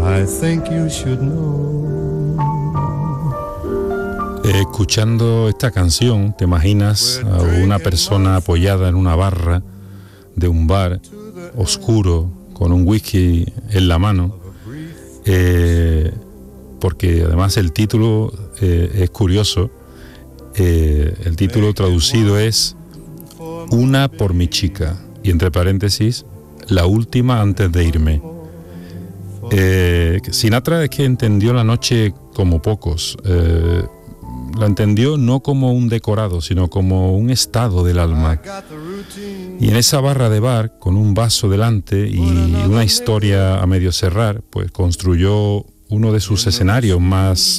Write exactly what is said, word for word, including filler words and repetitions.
I think you should know. Escuchando esta canción, te imaginas a una persona apoyada en una barra de un bar oscuro con un whisky en la mano, eh, porque además el título eh, es curioso. Eh, el título traducido es Una por mi chica, y entre paréntesis, la última antes de irme. Eh, Sinatra es que entendió la noche como pocos. Eh, la entendió no como un decorado, sino como un estado del alma. Y en esa barra de bar, con un vaso delante y una historia a medio cerrar, pues construyó uno de sus escenarios más